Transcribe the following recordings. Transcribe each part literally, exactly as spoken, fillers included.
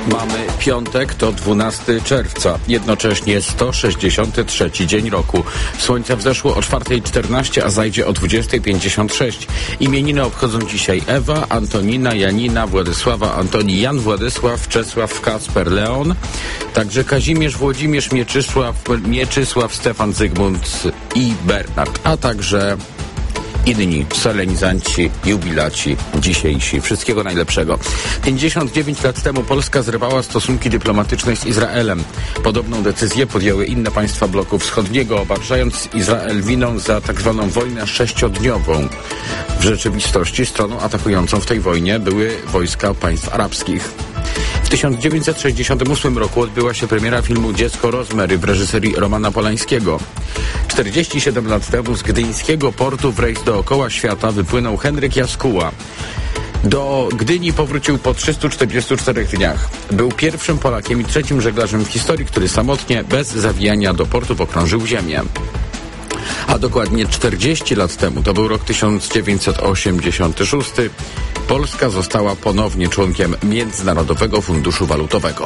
Mamy piątek, to dwunastego czerwca, jednocześnie sto sześćdziesiąty trzeci dzień roku. Słońce wzeszło o czwarta czternaście, a zajdzie o dwudziesta pięćdziesiąt sześć. Imieniny obchodzą dzisiaj Ewa, Antonina, Janina, Władysława, Antoni, Jan, Władysław, Czesław, Kacper, Leon, także Kazimierz, Włodzimierz, Mieczysław, Mieczysław, Stefan, Zygmunt i Bernard, a także inni solenizanci, jubilaci dzisiejsi. Wszystkiego najlepszego. pięćdziesiąt dziewięć lat temu Polska zrywała stosunki dyplomatyczne z Izraelem. Podobną decyzję podjęły inne państwa bloku wschodniego, obarczając Izrael winą za tak zwaną wojnę sześciodniową. W rzeczywistości stroną atakującą w tej wojnie były wojska państw arabskich. W tysiąc dziewięćset sześćdziesiątym ósmym roku odbyła się premiera filmu Dziecko Rozmery w reżyserii Romana Polańskiego. czterdzieści siedem lat temu z gdyńskiego portu w rejs dookoła świata wypłynął Henryk Jaskuła. Do Gdyni powrócił po trzystu czterdziestu czterech dniach. Był pierwszym Polakiem i trzecim żeglarzem w historii, który samotnie, bez zawijania do portów okrążył ziemię. A dokładnie czterdzieści lat temu, to był rok tysiąc dziewięćset osiemdziesiąty szósty, Polska została ponownie członkiem Międzynarodowego Funduszu Walutowego.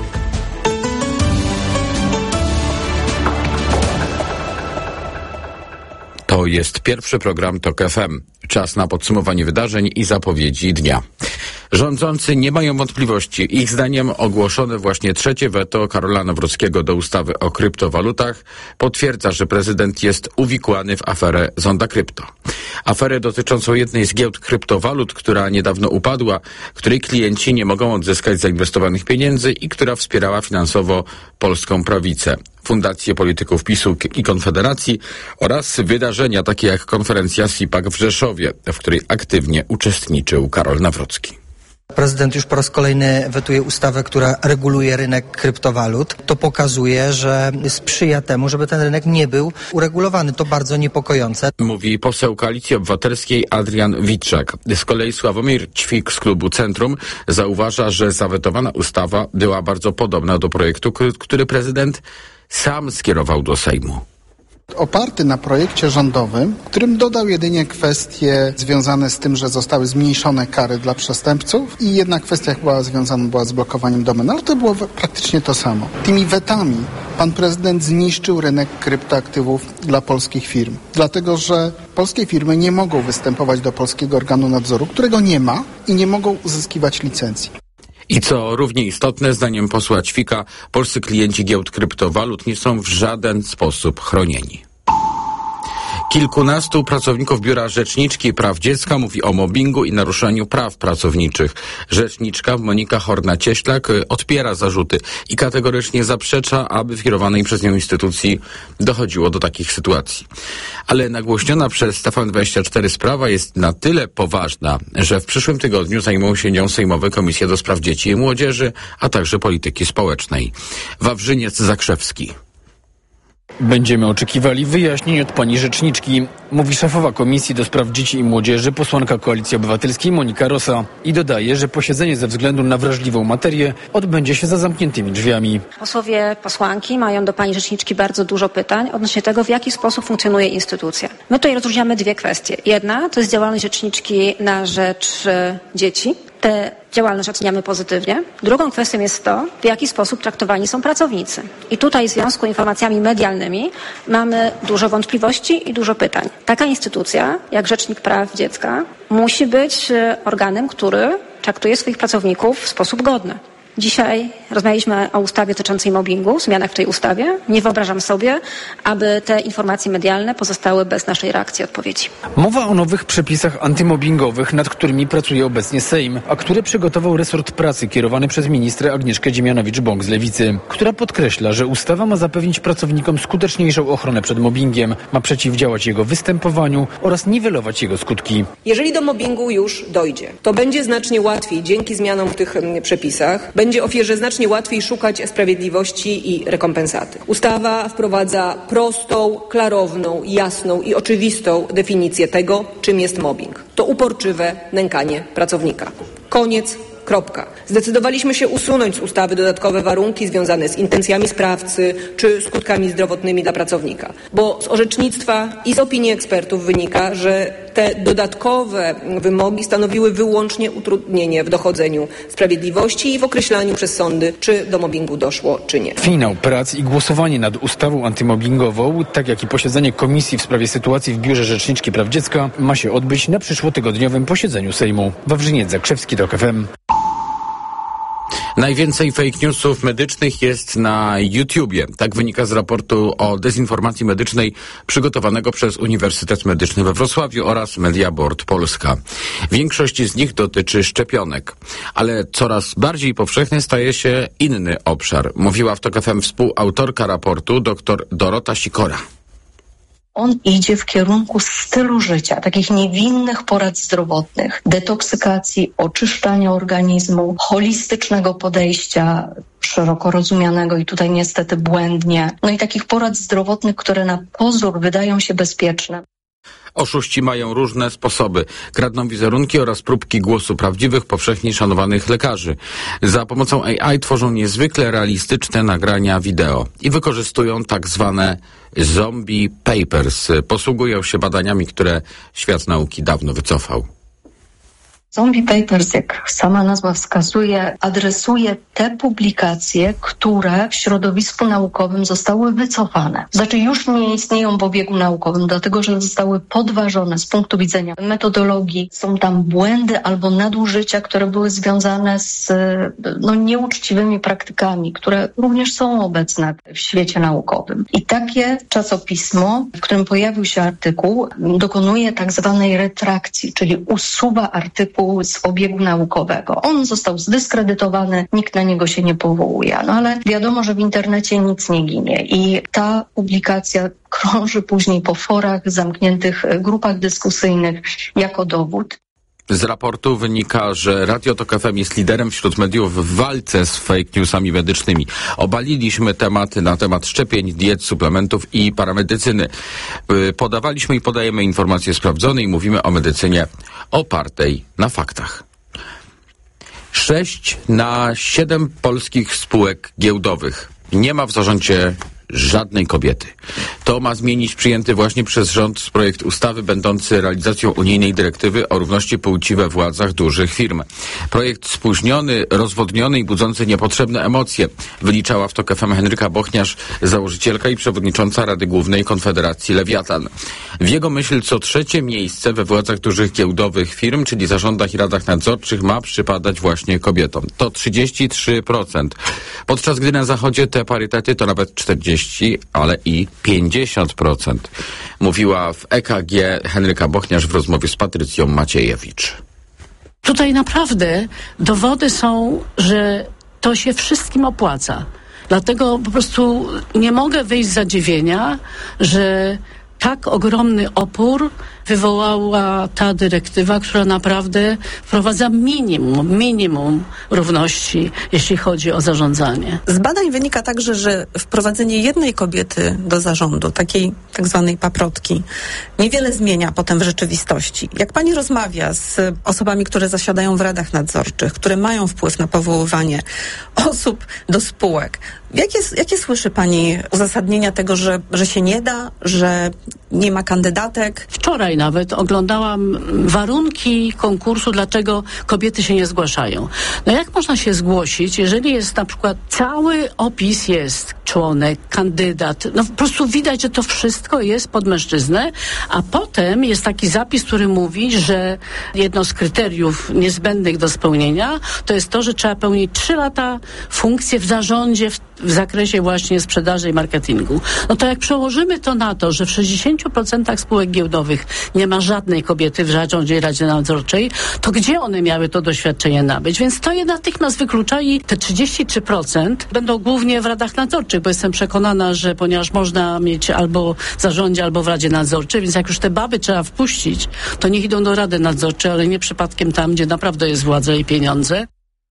To jest pierwszy program TOK F M. Czas na podsumowanie wydarzeń i zapowiedzi dnia. Rządzący nie mają wątpliwości. Ich zdaniem ogłoszone właśnie trzecie weto Karola Nawrockiego do ustawy o kryptowalutach potwierdza, że prezydent jest uwikłany w aferę Zonda Krypto. Aferę dotyczącą jednej z giełd kryptowalut, która niedawno upadła, której klienci nie mogą odzyskać zainwestowanych pieniędzy i która wspierała finansowo polską prawicę, fundacje polityków PiSu i Konfederacji oraz wydarzenia takie jak konferencja SIPAC w Rzeszowie, w której aktywnie uczestniczył Karol Nawrocki. Prezydent już po raz kolejny wetuje ustawę, która reguluje rynek kryptowalut. To pokazuje, że sprzyja temu, żeby ten rynek nie był uregulowany. To bardzo niepokojące. Mówi poseł Koalicji Obywatelskiej Adrian Witczak. Z kolei Sławomir Ćwik z klubu Centrum zauważa, że zawetowana ustawa była bardzo podobna do projektu, który prezydent sam skierował do Sejmu. Oparty na projekcie rządowym, którym dodał jedynie kwestie związane z tym, że zostały zmniejszone kary dla przestępców i jedna kwestia była związana była z blokowaniem domen, ale to było praktycznie to samo. Tymi wetami pan prezydent zniszczył rynek kryptoaktywów dla polskich firm, dlatego że polskie firmy nie mogą występować do polskiego organu nadzoru, którego nie ma i nie mogą uzyskiwać licencji. I co równie istotne, zdaniem posła Ćwika, polscy klienci giełd kryptowalut nie są w żaden sposób chronieni. Kilkunastu pracowników Biura Rzeczniczki Praw Dziecka mówi o mobbingu i naruszaniu praw pracowniczych. Rzeczniczka Monika Horna-Cieślak odpiera zarzuty i kategorycznie zaprzecza, aby w kierowanej przez nią instytucji dochodziło do takich sytuacji. Ale nagłośniona przez T V N dwadzieścia cztery sprawa jest na tyle poważna, że w przyszłym tygodniu zajmą się nią sejmowe komisje do spraw dzieci i młodzieży, a także polityki społecznej. Wawrzyniec Zakrzewski. Będziemy oczekiwali wyjaśnień od pani rzeczniczki, mówi szefowa Komisji do Spraw Dzieci i Młodzieży, posłanka Koalicji Obywatelskiej Monika Rosa i dodaje, że posiedzenie ze względu na wrażliwą materię odbędzie się za zamkniętymi drzwiami. Posłowie, posłanki mają do pani rzeczniczki bardzo dużo pytań odnośnie tego, w jaki sposób funkcjonuje instytucja. My tutaj rozróżniamy dwie kwestie. Jedna to jest działalność rzeczniczki na rzecz e, dzieci. Tę działalność oceniamy pozytywnie. Drugą kwestią jest to, w jaki sposób traktowani są pracownicy. I tutaj w związku z informacjami medialnymi mamy dużo wątpliwości i dużo pytań. Taka instytucja, jak Rzecznik Praw Dziecka, musi być organem, który traktuje swoich pracowników w sposób godny. Dzisiaj rozmawialiśmy o ustawie dotyczącej mobbingu, zmianach w tej ustawie. Nie wyobrażam sobie, aby te informacje medialne pozostały bez naszej reakcji i odpowiedzi. Mowa o nowych przepisach antymobbingowych, nad którymi pracuje obecnie Sejm, a które przygotował resort pracy kierowany przez ministrę Agnieszkę Dziemianowicz-Bąk z Lewicy, która podkreśla, że ustawa ma zapewnić pracownikom skuteczniejszą ochronę przed mobbingiem, ma przeciwdziałać jego występowaniu oraz niwelować jego skutki. Jeżeli do mobbingu już dojdzie, to będzie znacznie łatwiej dzięki zmianom w tych przepisach. Będzie ofierze znacznie łatwiej szukać sprawiedliwości i rekompensaty. Ustawa wprowadza prostą, klarowną, jasną i oczywistą definicję tego, czym jest mobbing. To uporczywe nękanie pracownika. Koniec. Kropka. Zdecydowaliśmy się usunąć z ustawy dodatkowe warunki związane z intencjami sprawcy czy skutkami zdrowotnymi dla pracownika, bo z orzecznictwa i z opinii ekspertów wynika, że te dodatkowe wymogi stanowiły wyłącznie utrudnienie w dochodzeniu sprawiedliwości i w określaniu przez sądy, czy do mobbingu doszło, czy nie. Finał prac i głosowanie nad ustawą antymobbingową, tak jak i posiedzenie komisji w sprawie sytuacji w Biurze Rzeczniczki Praw Dziecka, ma się odbyć na przyszłotygodniowym posiedzeniu Sejmu. Wawrzyniec Zakrzewski, TOK F M. Najwięcej fake newsów medycznych jest na YouTubie. Tak wynika z raportu o dezinformacji medycznej przygotowanego przez Uniwersytet Medyczny we Wrocławiu oraz Mediaboard Polska. Większość z nich dotyczy szczepionek, ale coraz bardziej powszechny staje się inny obszar. Mówiła w TOK F M współautorka raportu dr Dorota Sikora. On idzie w kierunku stylu życia, takich niewinnych porad zdrowotnych, detoksykacji, oczyszczania organizmu, holistycznego podejścia, szeroko rozumianego i tutaj niestety błędnie, no i takich porad zdrowotnych, które na pozór wydają się bezpieczne. Oszuści mają różne sposoby. Kradną wizerunki oraz próbki głosu prawdziwych, powszechnie szanowanych lekarzy. Za pomocą A I tworzą niezwykle realistyczne nagrania wideo i wykorzystują tak zwane zombie papers. Posługują się badaniami, które świat nauki dawno wycofał. Zombie Papers, jak sama nazwa wskazuje, adresuje te publikacje, które w środowisku naukowym zostały wycofane. Znaczy już nie istnieją w obiegu naukowym, dlatego że zostały podważone z punktu widzenia metodologii. Są tam błędy albo nadużycia, które były związane z no, nieuczciwymi praktykami, które również są obecne w świecie naukowym. I takie czasopismo, w którym pojawił się artykuł, dokonuje tak zwanej retrakcji, czyli usuwa artykuł z obiegu naukowego. On został zdyskredytowany, nikt na niego się nie powołuje. No ale wiadomo, że w internecie nic nie ginie i ta publikacja krąży później po forach, zamkniętych grupach dyskusyjnych jako dowód. Z raportu wynika, że Radio TOK F M jest liderem wśród mediów w walce z fake newsami medycznymi. Obaliliśmy tematy na temat szczepień, diet, suplementów i paramedycyny. Podawaliśmy i podajemy informacje sprawdzone i mówimy o medycynie opartej na faktach. Sześć na siedem polskich spółek giełdowych nie ma w zarządzie żadnej kobiety. To ma zmienić przyjęty właśnie przez rząd projekt ustawy będący realizacją unijnej dyrektywy o równości płci we władzach dużych firm. Projekt spóźniony, rozwodniony i budzący niepotrzebne emocje, wyliczała w TOK F M Henryka Bochniarz, założycielka i przewodnicząca Rady Głównej Konfederacji Lewiatan. W jego myśl co trzecie miejsce we władzach dużych giełdowych firm, czyli zarządach i radach nadzorczych, ma przypadać właśnie kobietom. To trzydzieści trzy procent. Podczas gdy na zachodzie te parytety to nawet czterdzieści, ale i pięćdziesiąt procent. Mówiła w E K G Henryka Bochniarz w rozmowie z Patrycją Maciejewicz. Tutaj naprawdę dowody są, że to się wszystkim opłaca. Dlatego po prostu nie mogę wyjść z zadziwienia, że tak ogromny opór wywołała ta dyrektywa, która naprawdę wprowadza minimum, minimum równości, jeśli chodzi o zarządzanie. Z badań wynika także, że wprowadzenie jednej kobiety do zarządu, takiej tak zwanej paprotki, niewiele zmienia potem w rzeczywistości. Jak pani rozmawia z osobami, które zasiadają w radach nadzorczych, które mają wpływ na powoływanie osób do spółek, jakie, jakie słyszy pani uzasadnienia tego, że, że się nie da, że nie ma kandydatek? Wczoraj nawet oglądałam warunki konkursu, dlaczego kobiety się nie zgłaszają. No jak można się zgłosić, jeżeli jest na przykład cały opis jest członek, kandydat, no po prostu widać, że to wszystko jest pod mężczyznę, a potem jest taki zapis, który mówi, że jedno z kryteriów niezbędnych do spełnienia to jest to, że trzeba pełnić trzy lata funkcję w zarządzie w, w zakresie właśnie sprzedaży i marketingu. No to jak przełożymy to na to, że w sześćdziesięciu procentach spółek giełdowych nie ma żadnej kobiety w zarządzie i Radzie Nadzorczej, to gdzie one miały to doświadczenie nabyć? Więc to je natychmiast wyklucza i te trzydzieści trzy procent będą głównie w radach nadzorczych, bo jestem przekonana, że ponieważ można mieć albo w zarządzie, albo w Radzie Nadzorczej, więc jak już te baby trzeba wpuścić, to niech idą do Rady Nadzorczej, ale nie przypadkiem tam, gdzie naprawdę jest władza i pieniądze.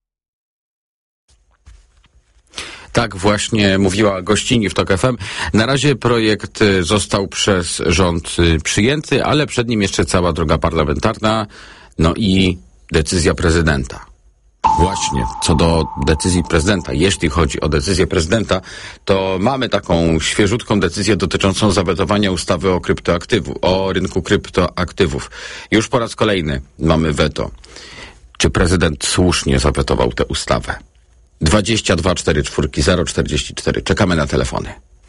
Tak właśnie mówiła gościni w TOK F M. Na razie projekt został przez rząd przyjęty, ale przed nim jeszcze cała droga parlamentarna, no i decyzja prezydenta. Właśnie, co do decyzji prezydenta, jeśli chodzi o decyzję prezydenta, to mamy taką świeżutką decyzję dotyczącą zawetowania ustawy o kryptoaktywu, o rynku kryptoaktywów. Już po raz kolejny mamy weto. Czy prezydent słusznie zawetował tę ustawę? dwadzieścia dwa czterdzieści cztery zero czterdzieści cztery. Czekamy na telefony.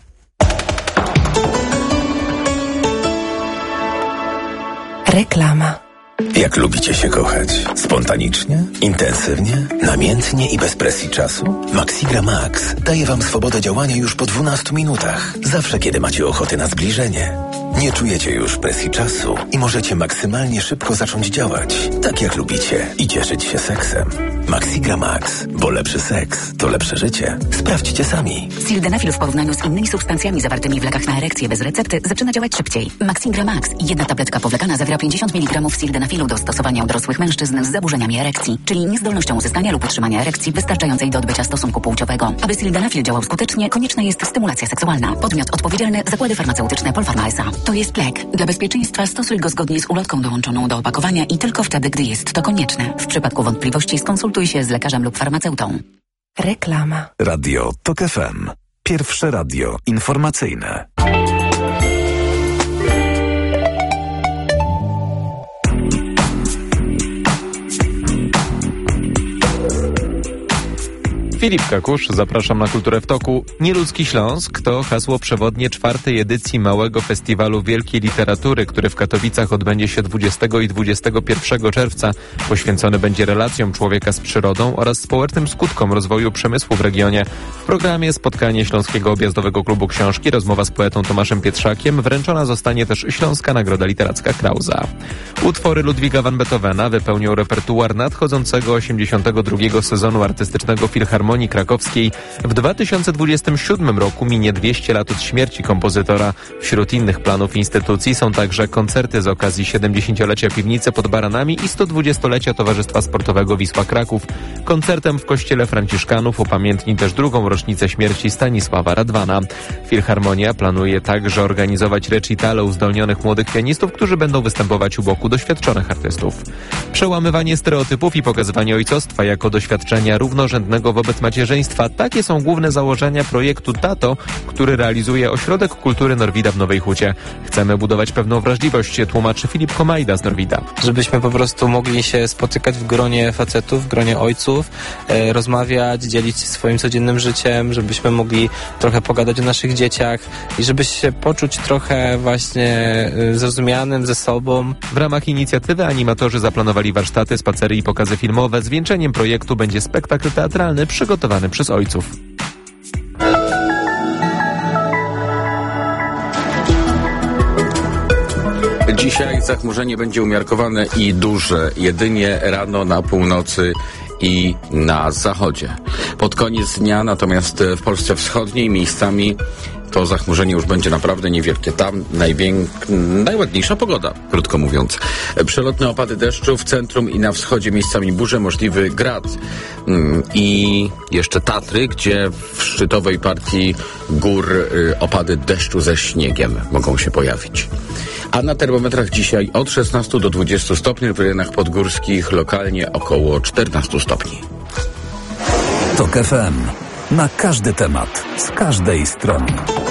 Reklama. Jak lubicie się kochać? Spontanicznie? Intensywnie? Namiętnie i bez presji czasu? Maxigra Max daje wam swobodę działania już po dwunastu minutach. Zawsze, kiedy macie ochotę na zbliżenie. Nie czujecie już presji czasu i możecie maksymalnie szybko zacząć działać, tak jak lubicie, i cieszyć się seksem. Maxigra Max, bo lepszy seks to lepsze życie. Sprawdźcie sami. Sildenafil w porównaniu z innymi substancjami zawartymi w lekach na erekcję bez recepty zaczyna działać szybciej. Maxigra Max, jedna tabletka powlekana, zawiera pięćdziesiąt miligramów sildenafilu do stosowania u dorosłych mężczyzn z zaburzeniami erekcji, czyli niezdolnością uzyskania lub utrzymania erekcji wystarczającej do odbycia stosunku płciowego. Aby sildenafil działał skutecznie, konieczna jest stymulacja seksualna. Podmiot odpowiedzialny: zakłady farmaceutyczne Polpharma S A. To jest lek. Dla bezpieczeństwa stosuj go zgodnie z ulotką dołączoną do opakowania i tylko wtedy, gdy jest to konieczne. W przypadku wątpliwości skonsultuj się z lekarzem lub farmaceutą. Reklama. Radio TOK F M. Pierwsze radio informacyjne. Filip Kakusz, zapraszam na Kulturę w Toku. Nieludzki Śląsk to hasło przewodnie czwartej edycji Małego Festiwalu Wielkiej Literatury, który w Katowicach odbędzie się dwudziestego i dwudziestego pierwszego czerwca. Poświęcony będzie relacjom człowieka z przyrodą oraz społecznym skutkom rozwoju przemysłu w regionie. W programie spotkanie Śląskiego Objazdowego Klubu Książki, rozmowa z poetą Tomaszem Pietrzakiem, wręczona zostanie też Śląska Nagroda Literacka Krausa. Utwory Ludwiga van Beethovena wypełnią repertuar nadchodzącego osiemdziesiątego drugiego sezonu artystycznego Filharmonii Krakowskiej. W dwa tysiące dwudziestym siódmym roku minie dwieście lat od śmierci kompozytora. Wśród innych planów instytucji są także koncerty z okazji siedemdziesięciolecia Piwnicy pod Baranami i sto dwudziestolecia Towarzystwa Sportowego Wisła Kraków. Koncertem w Kościele Franciszkanów upamiętni też drugą rocznicę śmierci Stanisława Radwana. Filharmonia planuje także organizować recitale uzdolnionych młodych pianistów, którzy będą występować u boku doświadczonych artystów. Przełamywanie stereotypów i pokazywanie ojcostwa jako doświadczenia równorzędnego wobec macierzyństwa. Takie są główne założenia projektu Tato, który realizuje Ośrodek Kultury Norwida w Nowej Hucie. Chcemy budować pewną wrażliwość, tłumaczy Filip Komajda z Norwida. Żebyśmy po prostu mogli się spotykać w gronie facetów, w gronie ojców, e, rozmawiać, dzielić się swoim codziennym życiem, żebyśmy mogli trochę pogadać o naszych dzieciach i żeby się poczuć trochę właśnie e, zrozumianym ze sobą. W ramach inicjatywy animatorzy zaplanowali warsztaty, spacery i pokazy filmowe. Zwieńczeniem projektu będzie spektakl teatralny przygotowany przez ojców. Dzisiaj zachmurzenie będzie umiarkowane i duże, jedynie rano na północy i na zachodzie. Pod koniec dnia natomiast w Polsce Wschodniej miejscami to zachmurzenie już będzie naprawdę niewielkie. Tam najwięk... najładniejsza pogoda, krótko mówiąc. Przelotne opady deszczu w centrum i na wschodzie, miejscami burze, możliwy grad. I jeszcze Tatry, gdzie w szczytowej partii gór opady deszczu ze śniegiem mogą się pojawić. A na termometrach dzisiaj od szesnastu do dwudziestu stopni, w rejonach podgórskich lokalnie około czternastu stopni. TOK F M. Na każdy temat, z każdej strony.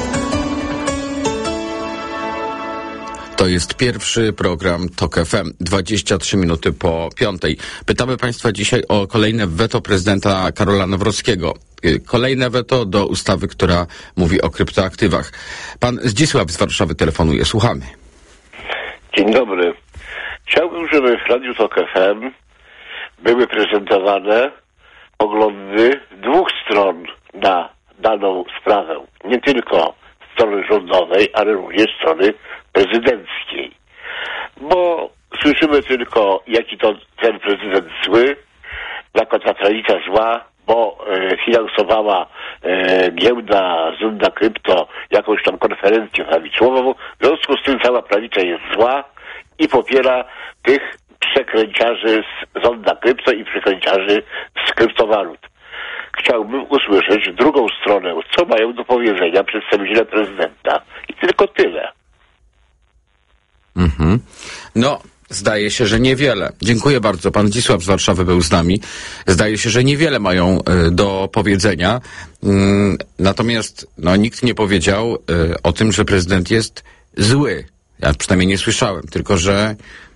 To jest pierwszy program TOK F M, dwadzieścia trzy minuty po piątej. Pytamy Państwa dzisiaj o kolejne weto prezydenta Karola Nawrockiego. Kolejne weto do ustawy, która mówi o kryptoaktywach. Pan Zdzisław z Warszawy telefonuje. Słuchamy. Dzień dobry. Chciałbym, żeby w Radiu TOK F M były prezentowane poglądy dwóch stron na daną sprawę. Nie tylko strony rządowej, ale również strony prezydenckiej. Bo słyszymy tylko, jaki to ten prezydent zły, jaka ta prawica zła, bo e, finansowała e, giełda Zonda Krypto jakąś tam konferencję prawicową. W związku z tym cała prawica jest zła i popiera tych przekręciarzy z Zonda Krypto i przekręciarzy z kryptowalut. Chciałbym usłyszeć drugą stronę, co mają do powiedzenia przedstawiciele prezydenta. I tylko tyle. Mhm. No, Zdaje się, że niewiele. Dziękuję bardzo. Pan Zdzisław z Warszawy był z nami. Zdaje się, że niewiele mają y, do powiedzenia. Y, natomiast no, nikt nie powiedział y, o tym, że prezydent jest zły. Ja przynajmniej nie słyszałem. Tylko że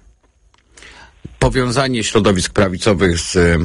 powiązanie środowisk prawicowych z, y,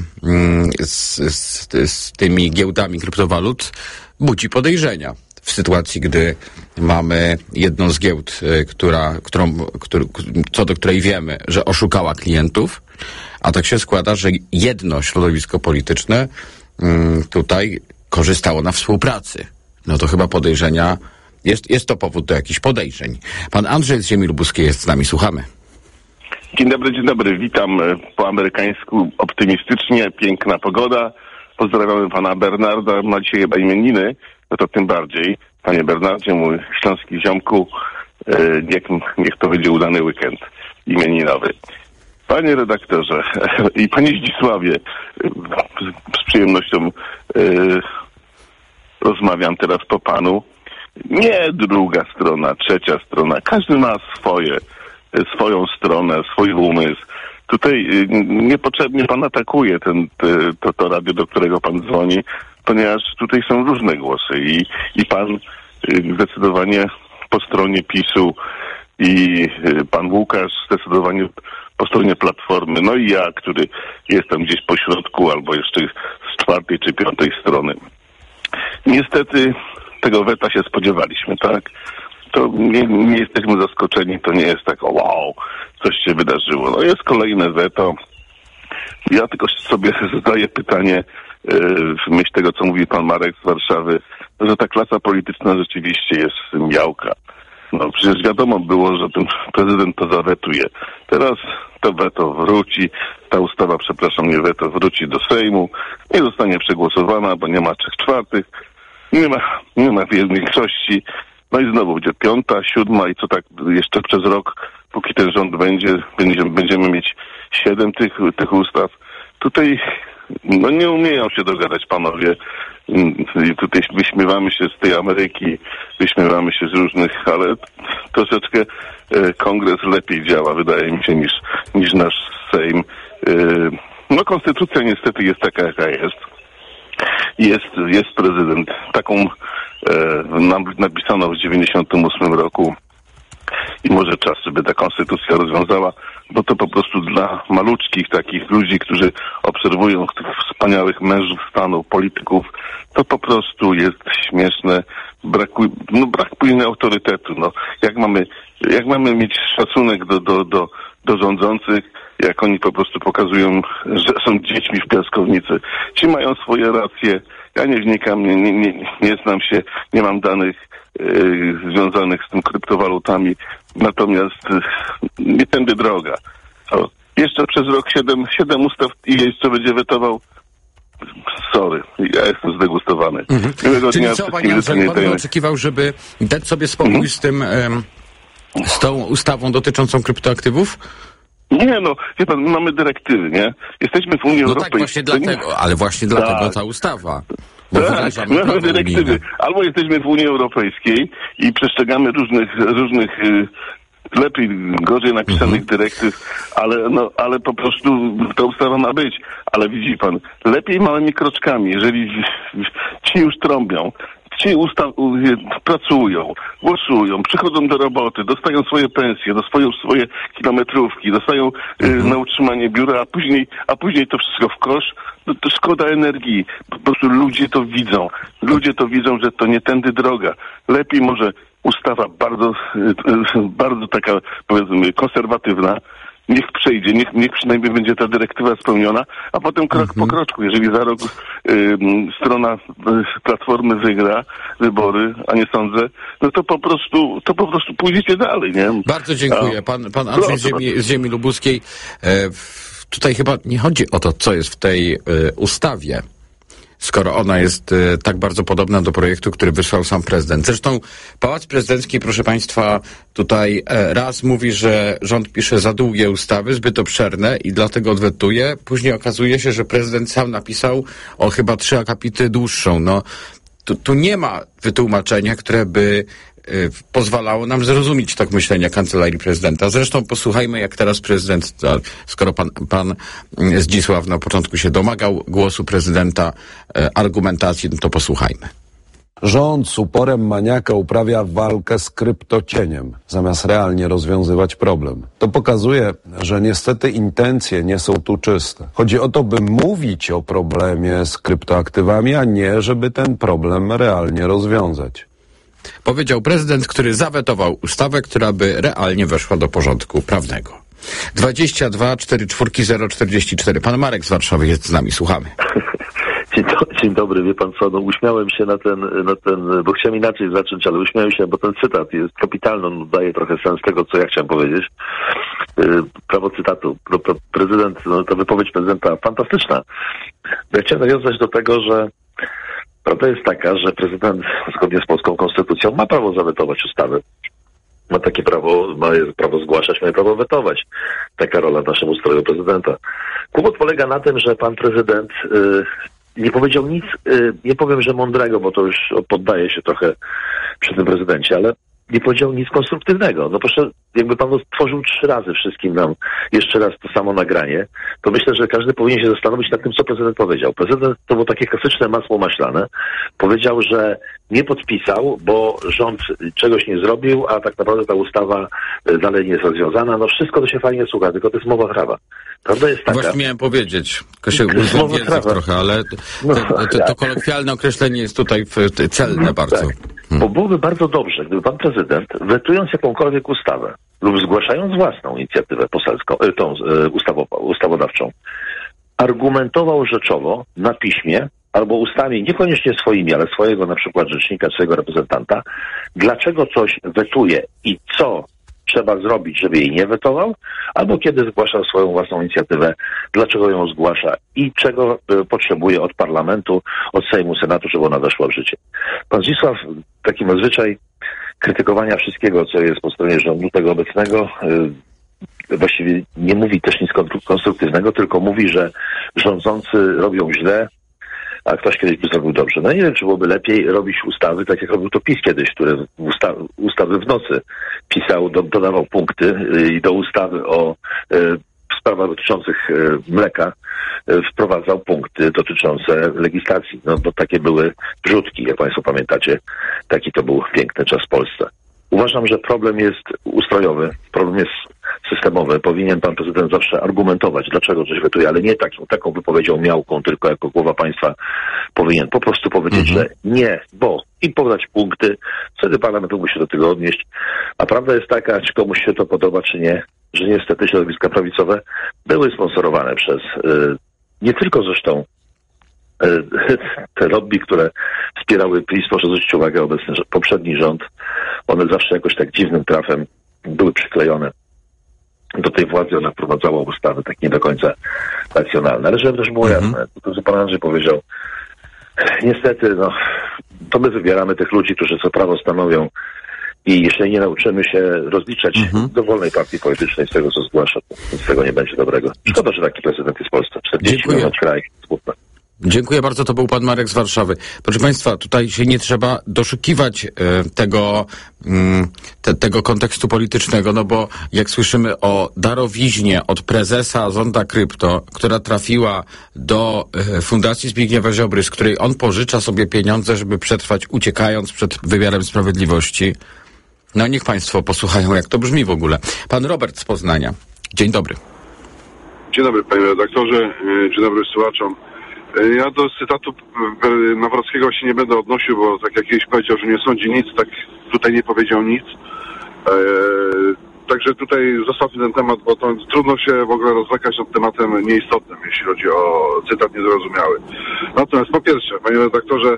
z, z, z tymi giełdami kryptowalut budzi podejrzenia. W sytuacji, gdy mamy jedną z giełd, która, którą, który, co do której wiemy, że oszukała klientów, a tak się składa, że jedno środowisko polityczne mm, tutaj korzystało na współpracy. No to chyba podejrzenia, jest, jest to powód do jakichś podejrzeń. Pan Andrzej z Ziemi Lubuskiej jest z nami, słuchamy. Dzień dobry, dzień dobry, witam po amerykańsku optymistycznie, piękna pogoda. Pozdrawiamy pana Bernarda, ma dzisiaj chyba imieniny. No to tym bardziej, panie Bernardzie, mój śląski ziomku, yy, niech, niech to będzie udany weekend imieninowy. Panie redaktorze i panie Zdzisławie, yy, z przyjemnością yy, rozmawiam teraz po panu. Nie druga strona, trzecia strona. Każdy ma swoje, yy, swoją stronę, swój umysł. Tutaj yy, niepotrzebnie pan atakuje ten, yy, to, to radio, do którego pan dzwoni, ponieważ tutaj są różne głosy i, i pan y, zdecydowanie po stronie PiSu i y, pan Łukasz zdecydowanie po stronie Platformy, no i ja, który jestem gdzieś po środku albo jeszcze z czwartej czy piątej strony. Niestety tego weta się spodziewaliśmy, tak? To nie, nie jesteśmy zaskoczeni, to nie jest tak, o wow, coś się wydarzyło. No jest kolejne weto. Ja tylko sobie zadaję pytanie, w myśl tego, co mówi pan Marek z Warszawy, że ta klasa polityczna rzeczywiście jest miałka. No przecież wiadomo było, że ten prezydent to zawetuje. Teraz to weto wróci, ta ustawa, przepraszam, nie weto, wróci do Sejmu, nie zostanie przegłosowana, bo nie ma trzech czwartych, nie ma, nie ma większości. No i znowu będzie piąta, siódma i co tak jeszcze przez rok, póki ten rząd będzie, będziemy, będziemy mieć siedem tych, tych ustaw. Tutaj no nie umieją się dogadać panowie i tutaj wyśmiewamy się z tej Ameryki, wyśmiewamy się z różnych, ale troszeczkę e, kongres lepiej działa, wydaje mi się, niż, niż nasz Sejm. E, no konstytucja niestety jest taka, jaka jest. Jest, jest prezydent. Taką e, napisano w dziewięćdziesiątym ósmym roku i może czas, żeby ta konstytucja rozwiązała, bo to po prostu dla maluczkich takich ludzi, którzy obserwują tych wspaniałych mężów stanu, polityków, to po prostu jest śmieszne. Brakuje, no brak później autorytetu. No, jak mamy, jak mamy mieć szacunek do, do, do, do rządzących, jak oni po prostu pokazują, że są dziećmi w piaskownicy. Ci mają swoje racje. Ja nie wnikam, nie, nie, nie, nie znam się, nie mam danych yy, związanych z tym kryptowalutami. Natomiast yy, nie tędy droga. O, jeszcze przez rok siedem, siedem ustaw i jeszcze będzie wetował. Sorry, ja jestem zdegustowany. Mhm. Czyli dnia co, panie Andrzej, pan by oczekiwał, żeby dać sobie spokój mhm. z tym, em, z tą ustawą dotyczącą kryptoaktywów? Nie, no, wie pan, my mamy dyrektywy, nie? Jesteśmy w Unii no Europejskiej. Tak, właśnie dlatego, ale właśnie tak. dlatego ta ustawa. Bo tak, my mamy dyrektywy. Unijne. Albo jesteśmy w Unii Europejskiej i przestrzegamy różnych, różnych y, lepiej, gorzej napisanych mhm. dyrektyw, ale, no, ale po prostu ta ustawa ma być. Ale widzi pan, lepiej małymi kroczkami, jeżeli ci już trąbią, ci ustaw, pracują, głosują, przychodzą do roboty, dostają swoje pensje, dostają swoje kilometrówki, dostają mhm. y, na utrzymanie biura, a później, a później to wszystko w kosz, no to szkoda energii. Po prostu ludzie to widzą. Ludzie to widzą, że to nie tędy droga. Lepiej może ustawa bardzo, y, y, bardzo taka, powiedzmy, konserwatywna, niech przejdzie, niech, niech przynajmniej będzie ta dyrektywa spełniona, a potem krok mhm. po kroczku. Jeżeli za rok y, strona y, Platformy wygra wybory, a nie sądzę, no to po prostu, to po prostu pójdziecie dalej, nie? Bardzo dziękuję. Pan, pan Andrzej z Ziemi, z Ziemi Lubuskiej. E, w, tutaj chyba nie chodzi o to, co jest w tej e, ustawie, skoro ona jest e, tak bardzo podobna do projektu, który wysłał sam prezydent. Zresztą Pałac Prezydencki, proszę państwa, tutaj e, raz mówi, że rząd pisze za długie ustawy, zbyt obszerne i dlatego odwetuje. Później okazuje się, że prezydent sam napisał o chyba trzy akapity dłuższą. No, tu, tu nie ma wytłumaczenia, które by pozwalało nam zrozumieć tak myślenia Kancelarii Prezydenta. Zresztą posłuchajmy, jak teraz prezydent, skoro pan, pan Zdzisław na początku się domagał głosu prezydenta, argumentacji, no to posłuchajmy. Rząd z uporem maniaka uprawia walkę z kryptocieniem, zamiast realnie rozwiązywać problem. To pokazuje, że niestety intencje nie są tu czyste. Chodzi o to, by mówić o problemie z kryptoaktywami, a nie, żeby ten problem realnie rozwiązać. Powiedział prezydent, który zawetował ustawę, która by realnie weszła do porządku prawnego. dwadzieścia dwa czterdzieści cztery zero czterdzieści cztery. Pan Marek z Warszawy jest z nami, słuchamy. Dzień, do, dzień dobry, wie pan co, no uśmiałem się na ten, na ten, bo chciałem inaczej zacząć, ale uśmiałem się, bo ten cytat jest kapitalny, on daje trochę sens tego, co ja chciałem powiedzieć. Prawo cytatu. Prezydent, no, ta wypowiedź prezydenta fantastyczna. Ja chciałem nawiązać do tego, że prawda jest taka, że prezydent zgodnie z polską konstytucją ma prawo zawetować ustawy. Ma takie prawo, ma prawo zgłaszać, ma prawo wetować. Taka rola w naszym ustroju prezydenta. Kłopot polega na tym, że pan prezydent yy, nie powiedział nic, yy, nie powiem, że mądrego, bo to już poddaje się trochę przy tym prezydencie, ale nie powiedział nic konstruktywnego. No proszę, jakby pan stworzył trzy razy wszystkim nam jeszcze raz to samo nagranie, to myślę, że każdy powinien się zastanowić nad tym, co prezydent powiedział. Prezydent to było takie klasyczne masło maślane. Powiedział, że nie podpisał, bo rząd czegoś nie zrobił, a tak naprawdę ta ustawa dalej nie jest rozwiązana. No wszystko to się fajnie słucha, tylko to jest mowa prawa. Prawda jest taka... Właśnie miałem powiedzieć, tylko się uznam trochę, ale no, to, to, to kolokwialne określenie jest tutaj celne bardzo. Tak. Bo byłoby bardzo dobrze, gdyby pan prezydent, wetując jakąkolwiek ustawę lub zgłaszając własną inicjatywę poselską, tą ustawodawczą, argumentował rzeczowo na piśmie albo ustami, niekoniecznie swoimi, ale swojego na przykład rzecznika, swojego reprezentanta, dlaczego coś wetuje i co trzeba zrobić, żeby jej nie wetował, albo kiedy zgłasza swoją własną inicjatywę, dlaczego ją zgłasza i czego y, potrzebuje od parlamentu, od Sejmu, Senatu, żeby ona weszła w życie. Pan Zdzisław taki ma zwyczaj krytykowania wszystkiego, co jest po stronie rządu tego obecnego. Y, właściwie nie mówi też nic konstruktywnego, tylko mówi, że rządzący robią źle, a ktoś kiedyś by zrobił dobrze. No nie wiem, czy byłoby lepiej robić ustawy, tak jak robił to PiS kiedyś, który usta ustawy w nocy pisał, do, dodawał punkty i y, do ustawy o y, sprawach dotyczących y, mleka y, wprowadzał punkty dotyczące legislacji. No bo takie były wrzutki, jak państwo pamiętacie. Taki to był piękny czas w Polsce. Uważam, że problem jest ustrojowy, problem jest systemowy. Powinien pan prezydent zawsze argumentować, dlaczego coś wetuje, ale nie taką, taką wypowiedzią miałką, tylko jako głowa państwa powinien po prostu powiedzieć, mhm. że nie, bo i podać punkty, wtedy parlament mógł się do tego odnieść. A prawda jest taka, czy komuś się to podoba, czy nie, że niestety środowiska prawicowe były sponsorowane przez y, nie tylko zresztą y, te lobby, które wspierały PiS, proszę zwrócić uwagę, obecny poprzedni rząd, one zawsze jakoś tak dziwnym trafem były przyklejone do tej władzy, ona wprowadzała ustawy tak nie do końca racjonalne. Ale żeby też było jasne, to co pan Andrzej powiedział, niestety, no, to my wybieramy tych ludzi, którzy co prawo stanowią i jeśli nie nauczymy się rozliczać mhm. dowolnej partii politycznej z tego, co zgłasza, to z tego nie będzie dobrego. Szkoda, że taki prezydent jest w Polsce. czterdzieści milionów kraj, smutne. Dziękuję bardzo, to był pan Marek z Warszawy. Proszę państwa, tutaj się nie trzeba doszukiwać e, tego, mm, te, tego kontekstu politycznego, no bo jak słyszymy o darowiźnie od prezesa Zonda Krypto, która trafiła do e, Fundacji Zbigniewa Ziobry, z której on pożycza sobie pieniądze, żeby przetrwać, uciekając przed wymiarem sprawiedliwości. No niech państwo posłuchają, jak to brzmi w ogóle. Pan Robert z Poznania. Dzień dobry. Dzień dobry, panie redaktorze. Dzień dobry słuchaczom. Ja do cytatu Nawrockiego się nie będę odnosił, bo tak jak kiedyś powiedział, że nie sądzi nic, tak tutaj nie powiedział nic. Eee, także tutaj zostawmy ten temat, bo to trudno się w ogóle rozwlekać nad tematem nieistotnym, jeśli chodzi o cytat niezrozumiały. Natomiast po pierwsze, panie redaktorze,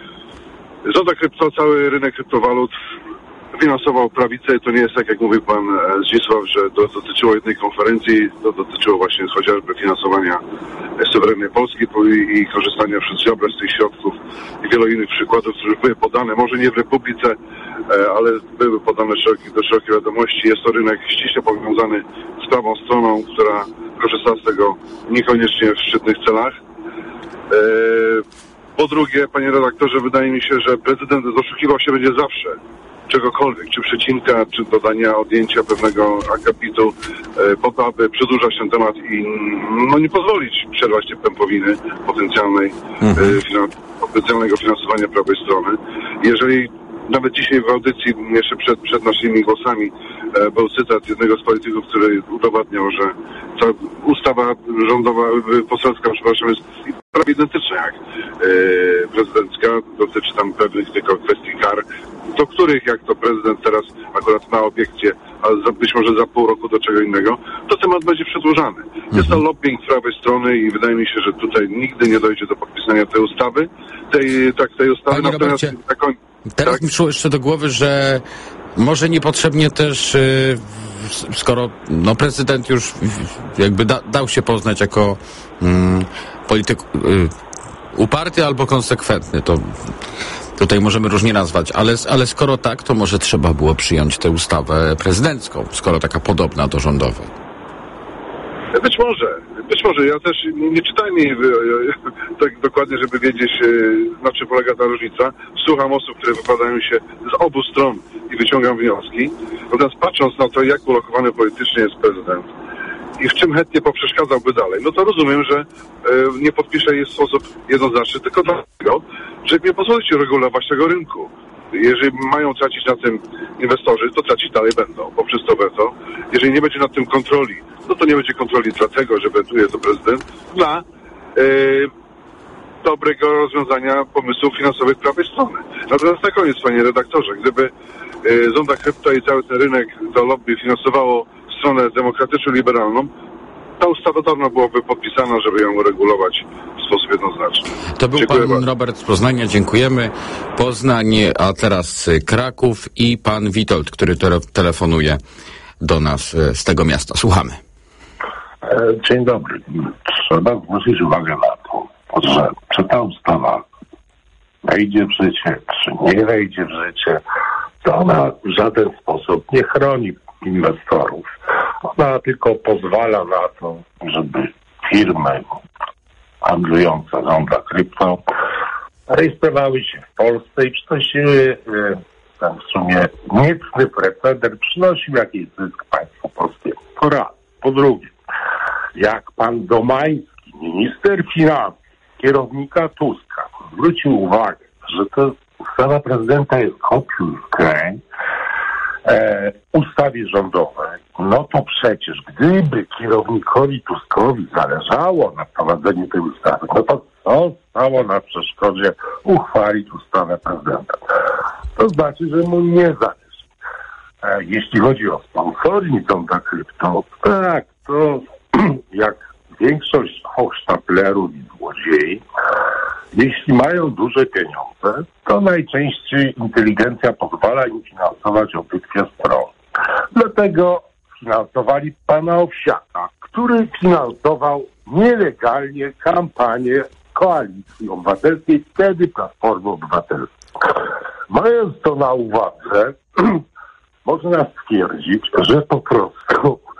Zonda Krypto, cały rynek kryptowalut finansował prawicę i to nie jest tak, jak mówił pan Zdzisław, że to dotyczyło jednej konferencji, to dotyczyło właśnie chociażby finansowania suwerennej Polski i korzystania przez Ziobrę z tych środków i wielu innych przykładów, które były podane, może nie w Republice, ale były podane do szerokiej wiadomości. Jest to rynek ściśle powiązany z prawą stroną, która korzysta z tego niekoniecznie w szczytnych celach. Po drugie, panie redaktorze, wydaje mi się, że prezydent doszukiwał się będzie zawsze czegokolwiek, czy przecinka, czy dodania, odjęcia pewnego akapitu, e, po to, aby przedłużać ten temat i no, nie pozwolić przerwać tej pępowiny potencjalnej, mhm. e, finan- potencjalnego finansowania prawej strony. Jeżeli nawet dzisiaj w audycji, jeszcze przed, przed naszymi głosami, e, był cytat jednego z polityków, który udowadniał, że ta ustawa rządowa, poselska, przepraszam, jest prawie identyczna jak e, prezydencka. Dotyczy tam pewnych tylko kwestii kar, do których, jak to prezydent teraz akurat ma obiekcję, a za, być może za pół roku do czego innego, to temat będzie przedłużany. Mhm. Jest to lobbying z prawej strony i wydaje mi się, że tutaj nigdy nie dojdzie do podpisania tej ustawy. Tej, tak, tej ustawy. Panie Natomiast Robercie, taką, teraz tak? mi przyszło jeszcze do głowy, że może niepotrzebnie też, yy, skoro no, prezydent już jakby da, dał się poznać jako yy, polityk yy, uparty albo konsekwentny, to tutaj możemy różnie nazwać, ale, ale skoro tak, to może trzeba było przyjąć tę ustawę prezydencką, skoro taka podobna do rządowej. Być może, być może. Ja też nie, nie czytałem jej tak dokładnie, żeby wiedzieć, na czym polega ta różnica. Słucham osób, które wypowiadają się z obu stron i wyciągam wnioski. Natomiast patrząc na to, jak ulokowany politycznie jest prezydent i w czym chętnie poprzeszkadzałby dalej, no to rozumiem, że nie podpisze jej w sposób jednoznaczny, tylko dlatego, że nie pozwolicie regulować tego rynku. Jeżeli mają tracić na tym inwestorzy, to tracić dalej będą poprzez to weto. Jeżeli nie będzie nad tym kontroli, no to nie będzie kontroli dlatego, że wetuje to prezydent dla yy, dobrego rozwiązania pomysłów finansowych prawej strony. Natomiast na koniec, panie redaktorze, gdyby yy, zonda krypto i cały ten rynek do lobby finansowało stronę demokratyczno-liberalną, ta ustawa dawno byłaby podpisana, żeby ją uregulować w sposób jednoznaczny. To był Dziękuję pan bardzo. Robert z Poznania, dziękujemy. Poznań, a teraz Kraków i pan Witold, który te- telefonuje do nas z tego miasta. Słuchamy. Dzień dobry. Trzeba zwrócić uwagę na to, że czy ta ustawa wejdzie w życie, czy nie wejdzie w życie, to ona w żaden sposób nie chroni inwestorów. Ona tylko pozwala na to, żeby firmy handlujące zonda krypto rejestrowały się w Polsce i przynosiły ten w sumie niecny preceder, przynosił jakiś zysk państwu polskiemu. To raz. Po drugie, jak pan Domański, minister finansów, kierownika Tuska, zwrócił uwagę, że to ustawa prezydenta jest kopiuj w kraj e, ustawie rządowej, no to przecież gdyby kierownikowi Tuskowi zależało na wprowadzeniu tej ustawy, no to co stało na przeszkodzie uchwalić ustawę prezydenta? To znaczy, że mu nie zależy. E, jeśli chodzi o sponsoring zonda krypto, tak, to jak większość hochsztaplerów i złodziei, jeśli mają duże pieniądze, to najczęściej inteligencja pozwala im finansować obydwie strony. Dlatego finansowali pana Owsiaka, który finansował nielegalnie kampanię Koalicji Obywatelskiej, wtedy Platformy Obywatelskiej. Mając to na uwadze, można stwierdzić, że po prostu